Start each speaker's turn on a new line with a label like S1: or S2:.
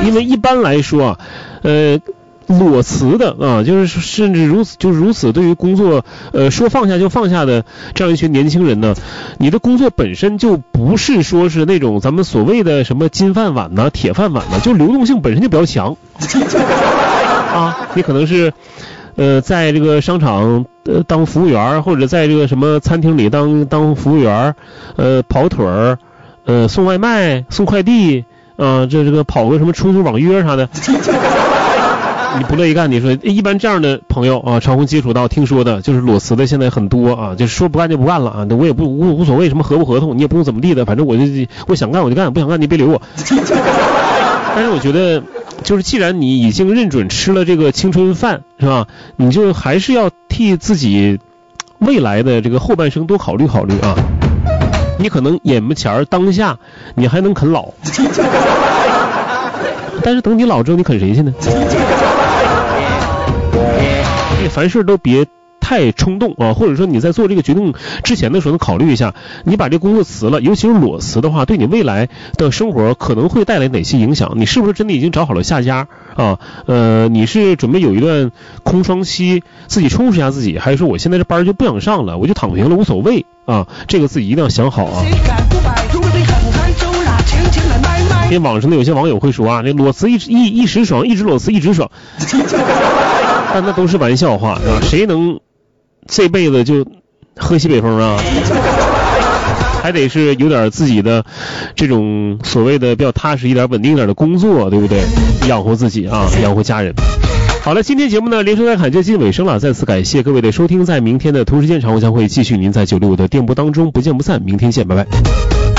S1: 因为一般来说啊，裸辞的啊，就是甚至如此对于工作说放下就放下的这样一群年轻人呢，你的工作本身就不是说是那种咱们所谓的什么金饭碗呐、铁饭碗呐，就流动性本身就比较强啊。你可能是在这个商场当服务员，或者在这个什么餐厅里当服务员，跑腿儿，送外卖、送快递啊，这个跑个什么出租网约啥的。你不乐意干，你说一般这样的朋友啊，常会接触到听说的就是裸辞的现在很多啊，就是说不干就不干了啊，我也无所谓什么合不合同，你也不用怎么地的，反正我想干我就干，不想干你别留我。但是我觉得就是既然你已经认准吃了这个青春饭是吧，你就还是要替自己未来的这个后半生多考虑考虑啊。你可能眼巴前当下你还能啃老，但是等你老之后你啃谁去呢？凡事都别太冲动啊，或者说你在做这个决定之前的时候，考虑一下，你把这工作辞了，尤其是裸辞的话，对你未来的生活可能会带来哪些影响？你是不是真的已经找好了下家啊？你是准备有一段空窗期，自己充实一下自己，还是说我现在这班就不想上了，我就躺平了，无所谓啊？这个自己一定要想好啊。因为网上的有些网友会说啊，这裸辞一时爽，一直裸辞一直爽，但那都是玩笑话啊！谁能这辈子就喝西北风啊？还得是有点自己的这种所谓的比较踏实一点、稳定一点的工作，对不对？养活自己啊，养活家人。好了，今天节目呢，连说带侃就接近尾声了，再次感谢各位的收听，在明天的同时间，常务将会继续您在965的电波当中不见不散，明天见，拜拜。